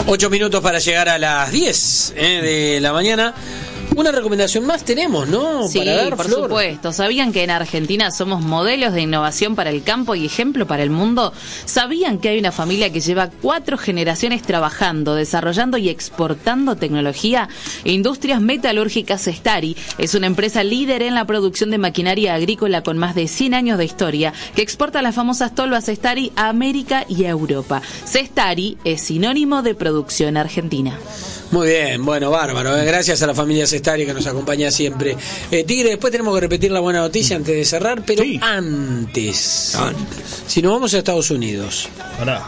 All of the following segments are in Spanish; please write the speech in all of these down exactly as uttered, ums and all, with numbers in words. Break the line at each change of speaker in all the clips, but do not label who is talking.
Ocho minutos para llegar a las diez eh, de la mañana. Una recomendación más tenemos, ¿no?
Sí,
para dar,
por
Flor.
supuesto. ¿Sabían que en Argentina somos modelos de innovación para el campo y ejemplo para el mundo? ¿Sabían que hay una familia que lleva cuatro generaciones trabajando, desarrollando y exportando tecnología? Industrias Metalúrgicas Cestari es una empresa líder en la producción de maquinaria agrícola con más de cien años de historia que exporta las famosas tolvas Cestari a América y a Europa. Cestari es sinónimo de producción argentina.
Muy bien, bueno, bárbaro. ¿eh? Gracias a la familia Cestari que nos acompaña siempre. Eh, Tigre, después tenemos que repetir la buena noticia antes de cerrar, pero sí. antes, antes. Si nos vamos a Estados Unidos.
Hola.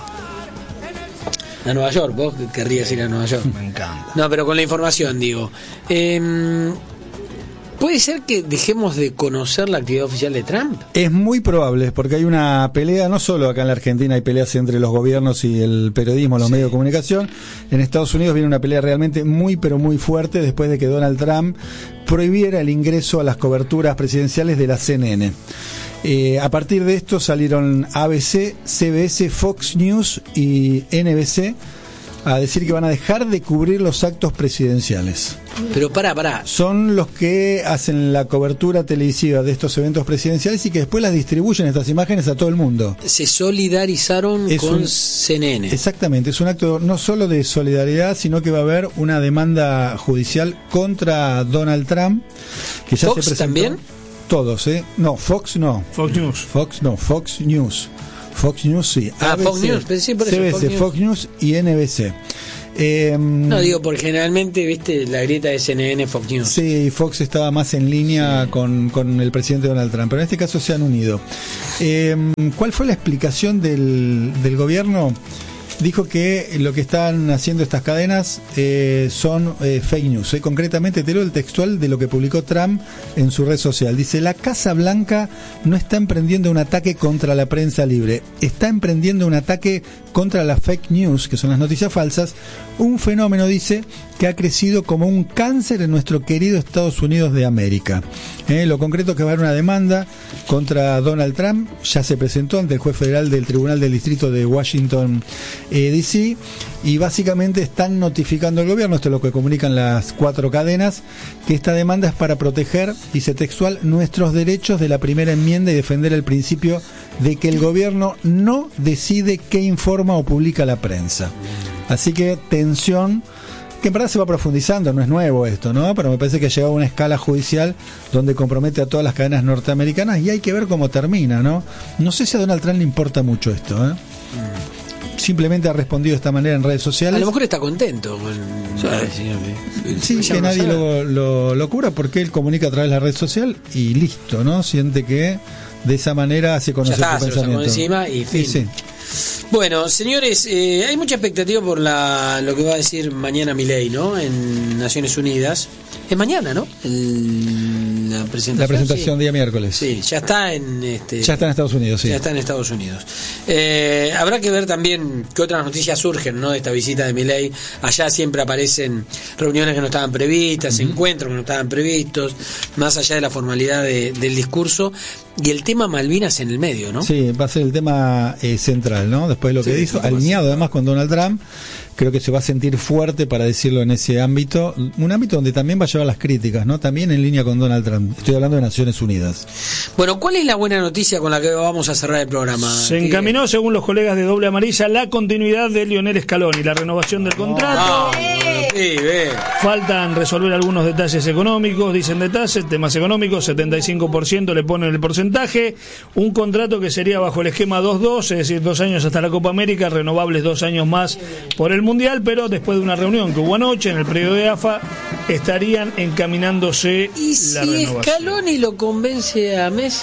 A Nueva York, vos querrías ir a Nueva York.
Me encanta.
No, pero con la información, digo. Eh, ¿Puede ser que dejemos de conocer la actividad oficial de Trump?
Es muy probable, porque hay una pelea, no solo acá en la Argentina hay peleas entre los gobiernos y el periodismo, los sí. medios de comunicación. En Estados Unidos viene una pelea realmente muy, pero muy fuerte después de que Donald Trump prohibiera el ingreso a las coberturas presidenciales de la C N N. Eh, a partir de esto salieron A B C, C B S, Fox News y N B C a decir que van a dejar de cubrir los actos presidenciales.
Pero pará, pará.
Son los que hacen la cobertura televisiva de estos eventos presidenciales y que después las distribuyen estas imágenes a todo el mundo.
Se solidarizaron es con un, C N N.
Exactamente, es un acto no solo de solidaridad, sino que va a haber una demanda judicial contra Donald Trump, que ya
¿Fox
se presentó.
También?
Todos, ¿eh? No, Fox no.
Fox News.
Fox no, Fox News. Fox News sí.
Ah,
A B C,
Fox News, sí, por eso,
C B C,
Fox,
Fox News y N B C. Eh,
no, digo, porque generalmente, viste, la grieta de C N N, Fox News.
Sí, Fox estaba más en línea sí. con, con el presidente Donald Trump, pero en este caso se han unido. Eh, ¿Cuál fue la explicación del, del gobierno? Dijo que lo que están haciendo estas cadenas eh, son eh, fake news. Eh. Concretamente, te leo el textual de lo que publicó Trump en su red social. Dice, la Casa Blanca no está emprendiendo un ataque contra la prensa libre. Está emprendiendo un ataque contra las fake news, que son las noticias falsas. Un fenómeno, dice, que ha crecido como un cáncer en nuestro querido Estados Unidos de América. Eh, lo concreto es que va a haber una demanda contra Donald Trump. Ya se presentó ante el juez federal del Tribunal del Distrito de Washington Eh, D C y básicamente están notificando al gobierno, esto es lo que comunican las cuatro cadenas, que esta demanda es para proteger, dice textual, nuestros derechos de la primera enmienda y defender el principio de que el gobierno no decide qué informa o publica la prensa. Así que tensión, que en verdad se va profundizando, no es nuevo esto, ¿no? Pero me parece que ha llegado a una escala judicial donde compromete a todas las cadenas norteamericanas y hay que ver cómo termina, ¿no? No sé si a Donald Trump le importa mucho esto, ¿eh? Simplemente ha respondido de esta manera en redes sociales.
A lo mejor está contento con...
Sí, sí que nadie lo, lo, lo cubra porque él comunica a través de la red social y listo, ¿no? Siente que de esa manera hace conocer
ya está,
su
se
pensamiento.
Lo encima y fin.
Sí, sí.
Bueno, señores, eh, hay mucha expectativa por la, lo que va a decir mañana Milei, ¿no? En Naciones Unidas. Es mañana, ¿no? El, la presentación.
La presentación
sí.
día miércoles.
Sí, ya está en este.
Ya está en Estados Unidos, sí.
Ya está en Estados Unidos. Eh, habrá que ver también qué otras noticias surgen, ¿no? De esta visita de Milei. Allá siempre aparecen reuniones que no estaban previstas, uh-huh. encuentros que no estaban previstos, más allá de la formalidad de, del discurso y el tema Malvinas en el medio, ¿no?
Sí, va a ser el tema eh, central, ¿no? Después de lo que sí, dijo, alineado además con Donald Trump. Creo que se va a sentir fuerte para decirlo en ese ámbito, un ámbito donde también va a llevar las críticas, ¿no? También en línea con Donald Trump. Estoy hablando de Naciones Unidas.
Bueno, ¿cuál es la buena noticia con la que vamos a cerrar el programa?
Se encaminó, según los colegas de Doble Amarilla, la continuidad de Lionel Scaloni, la renovación del contrato.
No, sí,
Faltan resolver algunos detalles económicos, dicen detalles, temas económicos, setenta y cinco por ciento le ponen el porcentaje. Un contrato que sería bajo el esquema dos dos, es decir, dos años hasta la Copa América, renovables dos años más por el Mundial, pero después de una reunión que hubo anoche en el predio de A F A, estarían encaminándose
¿Y
la
si
renovación.
Scaloni lo convence a Messi?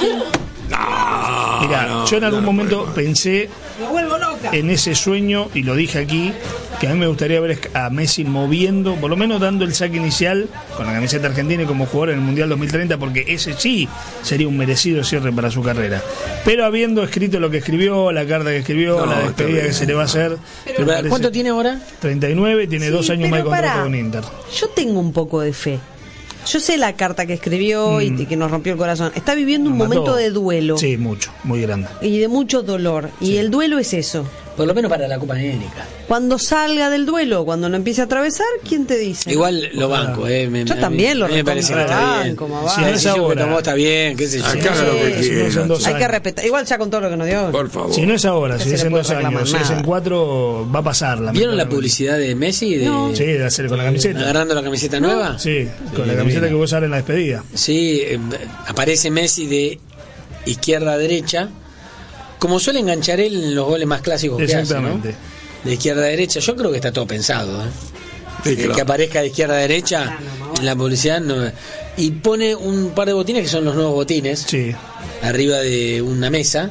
No, Mirá, no, yo en algún no, momento no. pensé en ese sueño, y lo dije aquí, que a mí me gustaría ver a Messi moviendo, por lo menos dando el saque inicial con la camiseta argentina y como jugador en el Mundial dos mil treinta, porque ese sí sería un merecido cierre para su carrera. Pero habiendo escrito lo que escribió, la carta que escribió, no, la despedida que se le va a hacer.
Pero, parece, ¿cuánto tiene ahora?
treinta y nueve, tiene sí, dos años más de contrato
para,
con Inter.
Yo tengo un poco de fe. Yo sé la carta que escribió mm. y que nos rompió el corazón. Está viviendo un momento de duelo.
Sí, mucho, muy grande.
Y de mucho dolor. Sí. Y el duelo es eso.
Por lo menos para la Copa América.
Cuando salga del duelo, cuando no empiece a atravesar, ¿quién te dice?
Igual lo banco, eh. Me,
Yo
me,
también lo
me parece que está bien.
banco,
Si no es ahora, que tomó está bien, qué sé yo.
Acá sí, lo que
si no es en dos
Hay
años.
que respetar. Igual ya con todo lo que nos dio.
Por favor.
Si no es ahora,
Ya
si
se
es
le
en
puede
dos años,
reclamar
si es
nada.
en cuatro, va a pasar.
¿Vieron la publicidad de Messi? De,
No.
Sí, de hacer con la camiseta.
Agarrando la camiseta nueva.
Sí, con
Sí,
la camiseta
mira.
que vos usar en la despedida.
Sí, eh, aparece Messi de izquierda a derecha, como suele enganchar él en los goles más clásicos que hace, ¿no?
Exactamente.
De izquierda a derecha. Yo creo que está todo pensado, ¿eh?
Sí,
El
claro.
que aparezca de izquierda a derecha en la publicidad no. Y pone un par de botines que son los nuevos botines
Sí,
arriba de una mesa.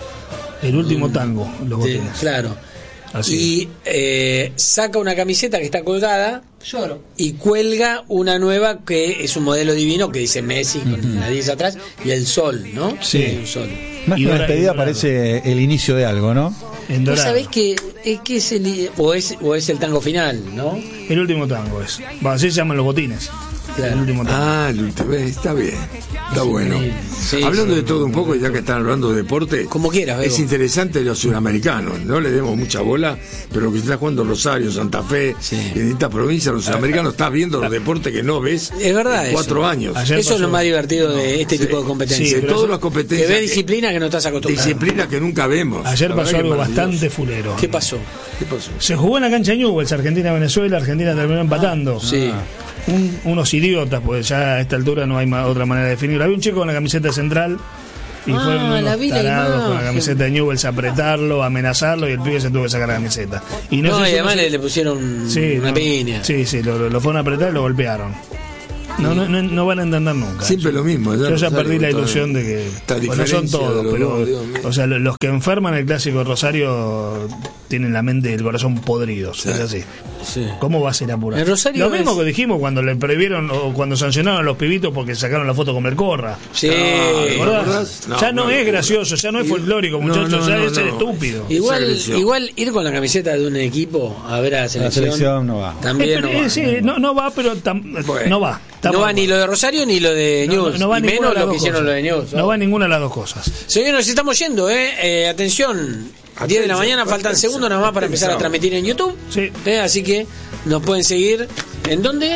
el último tango, los
de-
botines.
claro.
Así.
Y eh, saca una camiseta que está colgada y cuelga una nueva que es un modelo divino que dice Messi con la diez atrás y el sol, ¿no?
Sí.
Un sol.
Más
Y
que una
dora-
despedida
y dorado.
parece el inicio de algo, ¿no?
En
¿Vos
dorado.
sabés que es, que es el o es o es el tango final, ¿no?
El último tango es. Va, así se llaman los botines.
Claro.
El último tango.
Ah, el último, eh, está bien, está bueno.
Sí,
Hablando
sí.
de todo un poco, ya que están hablando de deporte,
Como quieras, Bego.
es interesante los sudamericanos, no le demos mucha bola, pero lo que está jugando Rosario, Santa Fe,
Sí.
en distintas provincias, los sudamericanos estás viendo los deportes que no ves
Es verdad
en
eso.
cuatro años.
Ayer
Eso es lo
pasó-
más divertido de este
Sí.
tipo de competencias.
Sí,
de
pero
todas
eso-
las
que
competencias,
ves disciplina que no estás acostumbrado.
disciplinas que nunca vemos.
Ayer
La
pasó
verdad que
algo
maravilloso.
bastante fulero.
¿Qué pasó?
¿Qué pasó?
Se jugó en la cancha de Newell's, Argentina-Venezuela, Argentina terminó empatando.
Sí.
Un- unos idiotas, pues ya a esta altura no hay ma- otra manera de definirlo. Había un chico con la camiseta central y
Ah,
fueron unos
la vi la
tarados con la
imagen.
camiseta de Newell's a apretarlo, a amenazarlo y el pibe se tuvo que sacar la camiseta. Y
No,
sé
y
si
además
no
le,
sé-
le pusieron
Sí,
una
no.
piña.
Sí, sí, lo, lo- lo fueron a apretar y lo golpearon. No, no, no, no van a entender nunca.
Siempre lo mismo.
Yo ya
Rosario,
perdí la
con toda
ilusión de que
esta
bueno, son
diferencia de
todos,
los
pero
dos, Dios mío.
o sea, lo- los que enferman el clásico de Rosario tienen la mente y el corazón podridos,
Sí.
es así.
Sí.
¿Cómo va a ser apurar?
En Rosario
Lo mismo
es-
que dijimos cuando le prohibieron o cuando sancionaron a los pibitos porque sacaron la foto con Melcorra.
Sí.
¿Te acordás?
acordás? No,
ya no,
no,
es
no.
gracioso, ya no es folclórico,
No,
muchachos,
no,
ya
no,
es ser
no.
estúpido.
Igual,
Esa agresión.
igual ir con la camiseta de un equipo a ver a la selección,
selección no va.
También no
Eh,
va.
sí, no, no va, pero tam-
Bueno.
no va.
No
Tampoco.
va ni lo de Rosario ni lo de
No,
News.
no, no va
y
ninguna
menos
de las
lo que
dos
hicieron
cosas.
lo de News.
No va ninguna de las dos cosas.
Señores, nos estamos yendo, ¿eh? Eh, atención. diez de la mañana, faltan segundos nada más para empezar a transmitir en YouTube.
Sí.
Eh, Así que nos pueden seguir. ¿En dónde?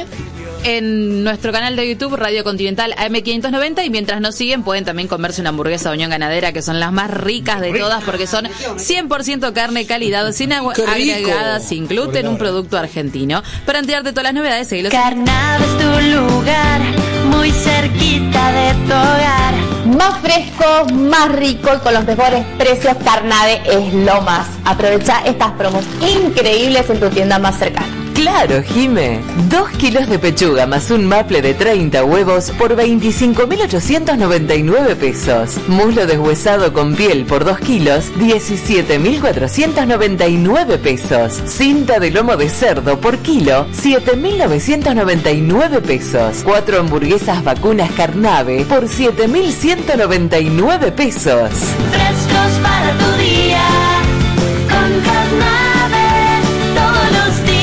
En nuestro canal de YouTube, Radio Continental A M quinientos noventa, y mientras nos siguen pueden también comerse una hamburguesa de Unión Ganadera, que son las más ricas de todas porque son cien por ciento carne, calidad, sin agua
¡Qué rico!
agregada, sin gluten, un producto argentino. Para enterarte de todas las novedades, seguilos.
Carnave es tu lugar, muy cerquita de tu hogar.
Más fresco, más rico y con los mejores precios. Carnave es lo más. Aprovecha estas promos increíbles en tu tienda más cercana.
Claro, Jime. Dos kilos de pechuga más un maple de treinta huevos por veinticinco mil ochocientos noventa y nueve pesos. Muslo deshuesado con piel por dos kilos, diecisiete mil cuatrocientos noventa y nueve pesos. Cinta de lomo de cerdo por kilo, siete mil novecientos noventa y nueve pesos. Cuatro hamburguesas vacunas Carnave por siete mil ciento noventa y nueve pesos.
Frescos para tu día, con Carnave todos los días.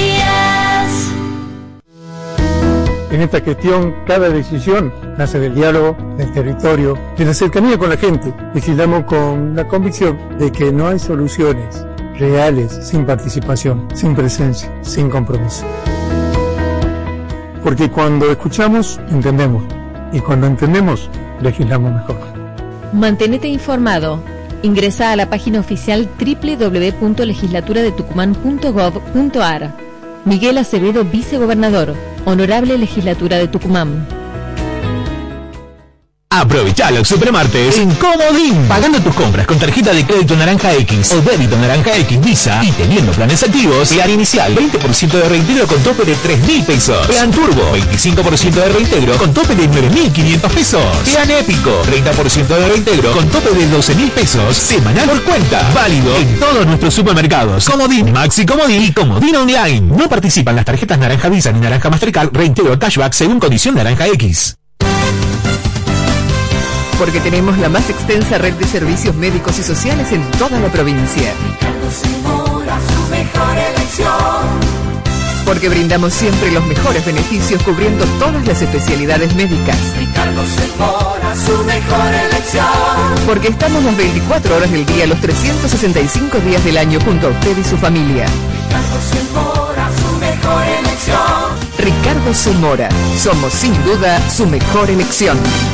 En esta gestión, cada decisión nace del diálogo, del territorio, de la cercanía con la gente. Legislamos con la convicción de que no hay soluciones reales sin participación, sin presencia, sin compromiso. Porque cuando escuchamos, entendemos. Y cuando entendemos, legislamos mejor.
Mantenete informado. Ingresa a la página oficial doble u doble u doble u punto legislatura de tucumán punto gov punto ar. Miguel Acevedo, vicegobernador. Honorable Legislatura de Tucumán.
Aprovecha los supermartes en Comodín. Pagando tus compras con tarjeta de crédito Naranja X o débito Naranja X Visa y teniendo planes activos, plan inicial veinte por ciento de reintegro con tope de tres mil pesos. Plan Turbo veinticinco por ciento de reintegro con tope de nueve mil quinientos pesos. Plan Épico treinta por ciento de reintegro con tope de doce mil pesos. Semanal por cuenta. Válido en todos nuestros supermercados. Comodín, Maxi Comodín y Comodín Online. No participan las tarjetas Naranja Visa ni Naranja Mastercard. Reintegro cashback según condición Naranja X.
Porque tenemos la más extensa red de servicios médicos y sociales en toda la provincia.
Ricardo Zamora, su mejor elección.
Porque brindamos siempre los mejores beneficios cubriendo todas las especialidades médicas.
Ricardo Zamora, su mejor elección.
Porque estamos las veinticuatro horas del día, los trescientos sesenta y cinco días del año junto a usted y su familia.
Ricardo Zamora, su mejor elección.
Ricardo Zamora, somos sin duda su mejor elección.